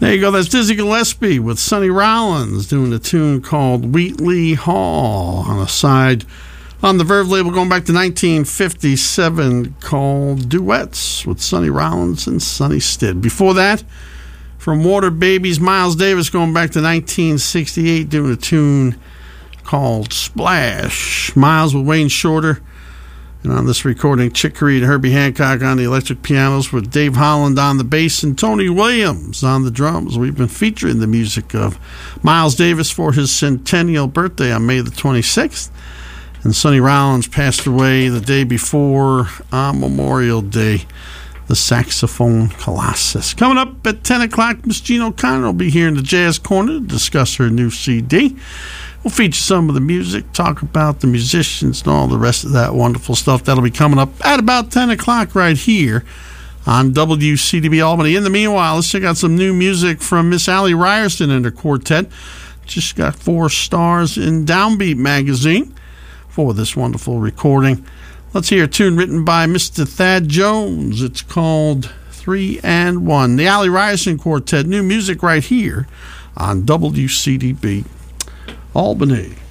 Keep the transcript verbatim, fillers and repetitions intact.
There you go. That's Dizzy Gillespie with Sonny Rollins doing a tune called Wheatley Hall on a side on the Verve label going back to nineteen fifty-seven called Duets with Sonny Rollins and Sonny Stitt. Before that, from Water Babies, Miles Davis going back to nineteen sixty-eight doing a tune called Splash. Miles with Wayne Shorter. And on this recording, Chick Corea and Herbie Hancock on the electric pianos with Dave Holland on the bass and Tony Williams on the drums. We've been featuring the music of Miles Davis for his centennial birthday on May the twenty-sixth. And Sonny Rollins passed away the day before on Memorial Day, the saxophone colossus. Coming up at ten o'clock, Miss Jean O'Connor will be here in the Jazz Corner to discuss her new C D. We'll feature some of the music, talk about the musicians and all the rest of that wonderful stuff. That'll be coming up at about ten o'clock right here on W C D B Albany. In the meanwhile, let's check out some new music from Miss Allie Ryerson and her quartet. Just got four stars in Downbeat magazine for this wonderful recording. Let's hear a tune written by Mister Thad Jones. It's called Three and One. The Allie Ryerson Quartet, new music right here on W C D B Albany.